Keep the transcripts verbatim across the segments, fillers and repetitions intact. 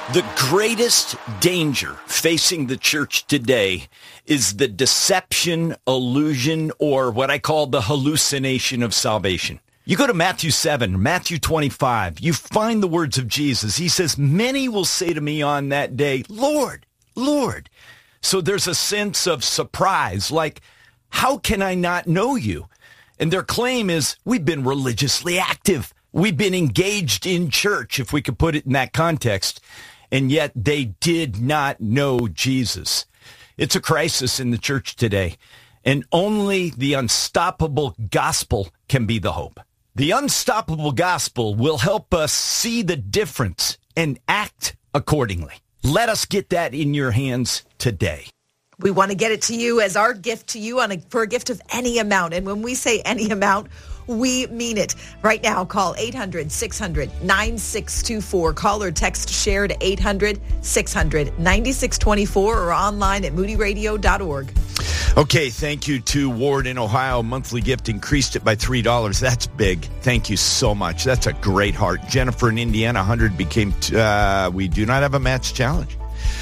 The greatest danger facing the church today is the deception, illusion, or what I call the hallucination of salvation. You go to Matthew seven, Matthew twenty-five, you find the words of Jesus. He says, many will say to me on that day, Lord, Lord. So there's a sense of surprise, like, how can I not know you? And their claim is, we've been religiously active. We've been engaged in church, if we could put it in that context. And yet they did not know Jesus. It's a crisis in the church today. And only the unstoppable gospel can be the hope. The unstoppable gospel will help us see the difference and act accordingly. Let us get that in your hands today. We want to get it to you as our gift to you on a, for a gift of any amount. And when we say any amount, we mean it. Right now, call eight hundred, six hundred, nine six two four. Call or text share to eight hundred, six hundred, nine six two four or online at moody radio dot org. Okay, thank you to Ward in Ohio. Monthly gift increased it by three dollars. That's big. Thank you so much. That's a great heart. Jennifer in Indiana, one hundred became, uh, we do not have a match challenge.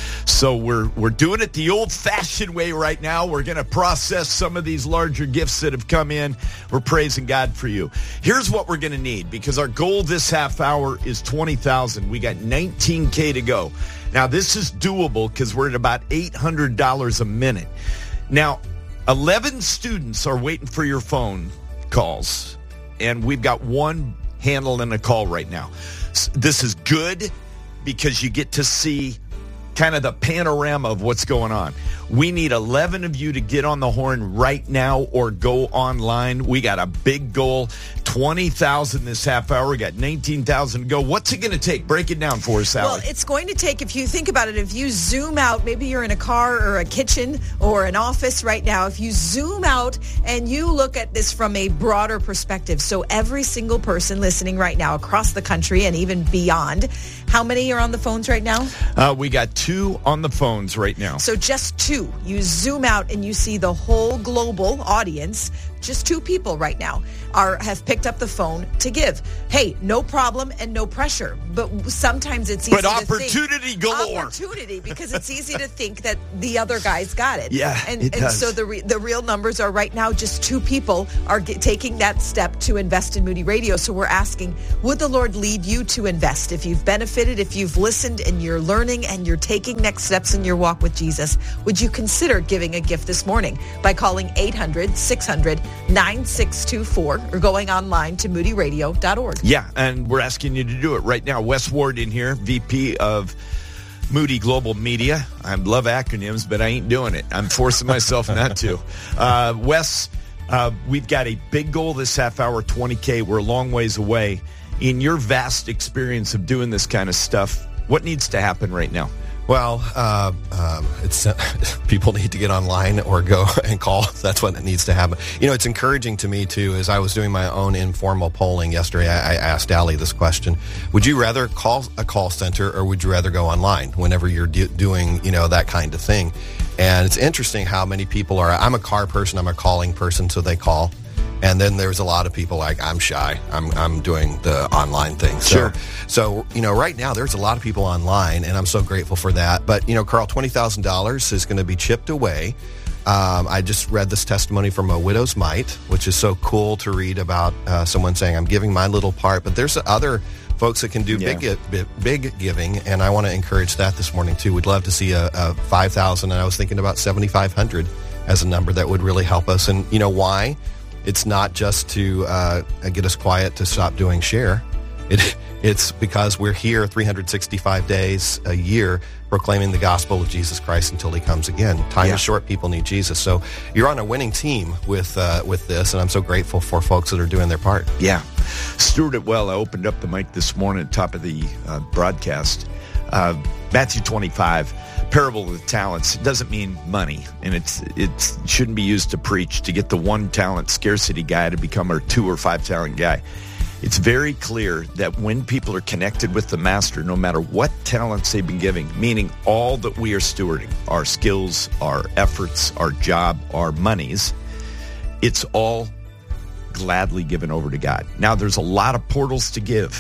So we're we're doing it the old-fashioned way right now. We're going to process some of these larger gifts that have come in. We're praising God for you. Here's what we're going to need, because our goal this half hour is twenty thousand. We got nineteen K to go. Now, this is doable because we're at about eight hundred dollars a minute. Now, eleven students are waiting for your phone calls, and we've got one handling a call right now. This is good because you get to see kind of the panorama of what's going on. We need eleven of you to get on the horn right now or go online. We got a big goal, twenty thousand this half hour. We got nineteen thousand to go. What's it going to take? Break it down for us, Sally. Well, it's going to take, if you think about it, if you zoom out, maybe you're in a car or a kitchen or an office right now. If you zoom out and you look at this from a broader perspective, so every single person listening right now across the country and even beyond, how many are on the phones right now? Uh, we got two on the phones right now. So just two. You zoom out and you see the whole global audience. Just two people right now are have picked up the phone to give. Hey, no problem and no pressure. But sometimes it's easy but to opportunity think. galore. Opportunity, because it's easy to think that the other guy's got it. Yeah, and, it and does. so the re- the real numbers are right now just two people are get, taking that step to invest in Moody Radio. So we're asking, would the Lord lead you to invest? If you've benefited, if you've listened and you're learning and you're taking next steps in your walk with Jesus, would you consider giving a gift this morning by calling eight hundred, six hundred, nine six two four or going online to moody radio dot org. Yeah, and we're asking you to do it right now. Wes Ward in here, V P of Moody Global Media. I love acronyms, but I ain't doing it. I'm forcing myself not to. Uh, Wes, uh, we've got a big goal this half hour, twenty K. We're a long ways away. In your vast experience of doing this kind of stuff, what needs to happen right now? Well, uh, um, it's uh, people need to get online or go and call. That's what needs to happen. You know, it's encouraging to me, too, as I was doing my own informal polling yesterday, I, I asked Allie this question. Would you rather call a call center or would you rather go online whenever you're do- doing, you know, that kind of thing? And it's interesting how many people are, I'm a car person, I'm a calling person, so they call. And then there's a lot of people like, I'm shy. I'm I'm doing the online thing. So, sure. So, you know, right now there's a lot of people online, and I'm so grateful for that. But, you know, Carl, twenty thousand dollars is going to be chipped away. Um, I just read this testimony from a widow's mite, which is so cool to read about uh, someone saying, I'm giving my little part. But there's other folks that can do yeah. big big giving, and I want to encourage that this morning, too. We'd love to see a, a five thousand dollars, and I was thinking about seventy-five hundred dollars as a number that would really help us. And, you know, why? It's not just to uh, get us quiet to stop doing share. It, it's because we're here three hundred sixty-five days a year proclaiming the gospel of Jesus Christ until he comes again. Time yeah. is short. People need Jesus. So you're on a winning team with uh, with this, and I'm so grateful for folks that are doing their part. Yeah. Steward it well. I opened up the mic this morning at the top of the uh, broadcast. Uh, Matthew twenty-five. Parable of the talents. It doesn't mean money, and it's it shouldn't be used to preach to get the one talent scarcity guy to become a two or five talent guy. It's very clear that when people are connected with the master, no matter what talents they've been giving, meaning all that we are stewarding, our skills, our efforts, our job, our monies, it's all gladly given over to God. Now, there's a lot of portals to give.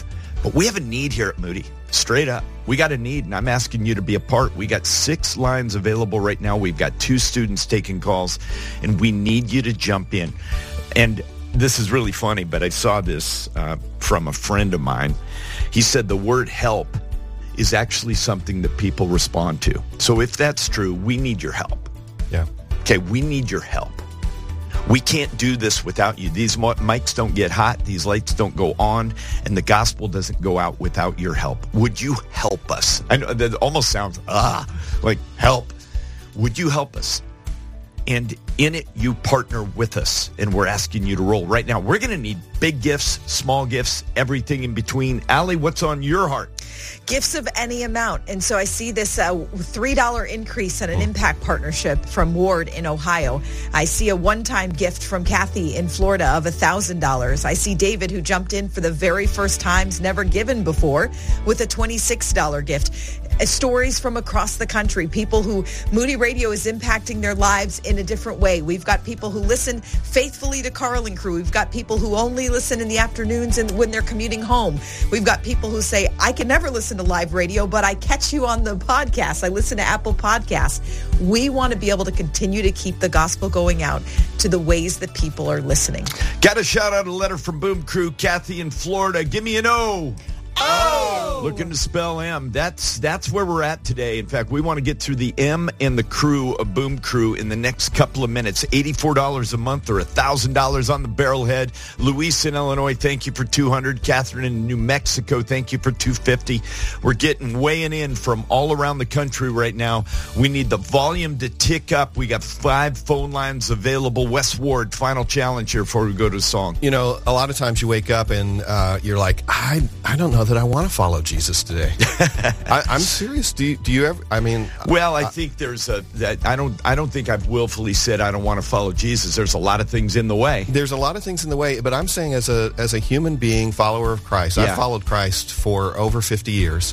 But we have a need here at Moody. Straight up. We got a need, and I'm asking you to be a part. We got six lines available right now. We've got two students taking calls, and we need you to jump in. And this is really funny, but I saw this uh, from a friend of mine. He said the word help is actually something that people respond to. So if that's true, we need your help. Yeah. Okay, we need your help. We can't do this without you. These mics don't get hot. These lights don't go on. And the gospel doesn't go out without your help. Would you help us? I know that almost sounds, ah, like help. Would you help us? And in it, you partner with us. And we're asking you to roll right now. We're going to need big gifts, small gifts, everything in between. Allie, what's on your heart? Gifts of any amount. And so I see this uh, three dollars increase in an impact partnership from Ward in Ohio. I see a one-time gift from Kathy in Florida of one thousand dollars. I see David, who jumped in for the very first times, never given before, with a twenty-six dollars gift. Uh, stories from across the country, people who Moody Radio is impacting their lives in a different way. We've got people who listen faithfully to Carl and Crew. We've got people who only listen in the afternoons and when they're commuting home. We've got people who say, I can never listen to live radio, but I catch you on the podcast. I listen to Apple Podcasts. We want to be able to continue to keep the gospel going out to the ways that people are listening. Got to shout out a letter from Boom Crew, Kathy in Florida. Give me an O. Oh! Looking to spell M. That's that's where we're at today. In fact, we want to get through the M and the crew of Boom Crew in the next couple of minutes. eighty-four dollars a month or one thousand dollars on the barrelhead. Luis in Illinois, thank you for two hundred dollars. Catherine in New Mexico, thank you for two hundred fifty dollars. We're getting weighing in from all around the country right now. We need the volume to tick up. We got five phone lines available. Wes Ward, final challenge here before we go to a song. You know, a lot of times you wake up and uh, you're like, I I don't know that I want to follow Jesus today. I, I'm serious. Do you, do you ever? I mean, well, I uh, think there's a. That I don't. I don't think I've willfully said I don't want to follow Jesus. There's a lot of things in the way. There's a lot of things in the way, but I'm saying as a as a human being, follower of Christ, Yeah. I've followed Christ for over fifty years.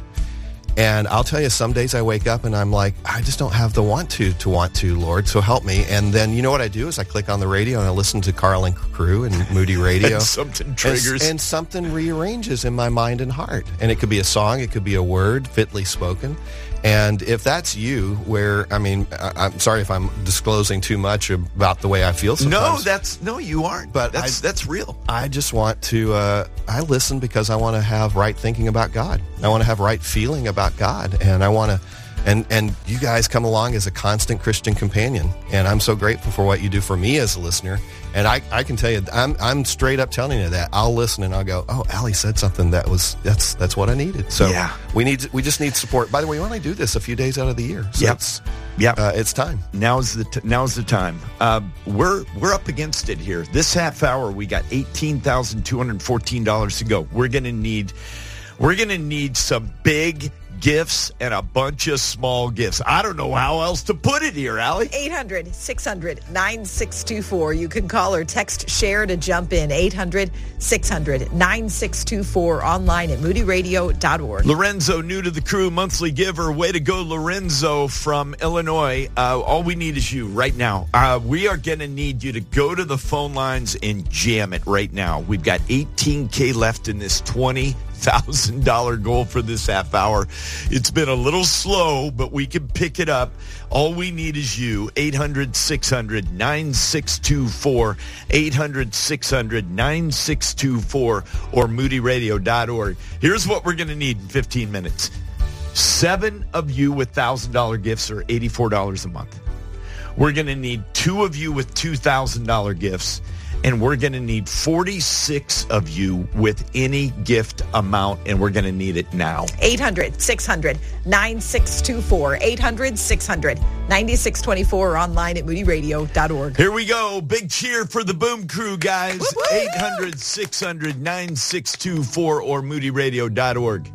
And I'll tell you, some days I wake up and I'm like, I just don't have the want to to want to, Lord, so help me. And then you know what I do is I click on the radio and I listen to Carl and Crew and Moody Radio. And something triggers. And, and something rearranges in my mind and heart. And it could be a song, it could be a word fitly spoken. And if that's you, where, I mean, I, I'm sorry if I'm disclosing too much about the way I feel sometimes. No, that's no, you aren't. But that's I, that's real. I just want to, uh, I listen because I want to have right thinking about God. I want to have right feeling about God. And I want to, and, and you guys come along as a constant Christian companion. And I'm so grateful for what you do for me as a listener. And I, I can tell you, I'm I'm straight up telling you that. I'll listen and I'll go, oh, Allie said something that was, that's that's what I needed. So Yeah. we need, we just need support. By the way, we only do this a few days out of the year. So Yep. it's, Yep. uh, it's time. Now's the t- now's the time. Uh, we're we're up against it here. This half hour, we got eighteen thousand two hundred fourteen dollars to go. We're gonna need we're gonna need some big gifts and a bunch of small gifts. I don't know how else to put it here, Allie. eight hundred, six hundred, nine six two four. You can call or text share to jump in. eight hundred, six hundred, nine six two four. Online at moody radio dot org. Lorenzo, new to the crew, monthly giver. Way to go, Lorenzo from Illinois. Uh, all we need is you right now. Uh, we are going to need you to go to the phone lines and jam it right now. We've got eighteen K left in this twenty thousand dollars goal for this half hour. It's been a little slow, but we can pick it up. All we need is you. eight hundred, six hundred, nine six two four. eight hundred, six hundred, nine six two four or moody radio dot org. Here's what we're going to need in fifteen minutes. Seven of you with one thousand dollars gifts or eighty-four dollars a month. We're going to need two of you with two thousand dollars gifts. And we're going to need forty-six of you with any gift amount, and we're going to need it now. eight hundred, six hundred, nine six two four. eight hundred, six hundred, nine six two four or online at moody radio dot org. Here we go. Big cheer for the Boom Crew, guys. Woo-hoo! eight hundred, six hundred, nine six two four or moody radio dot org.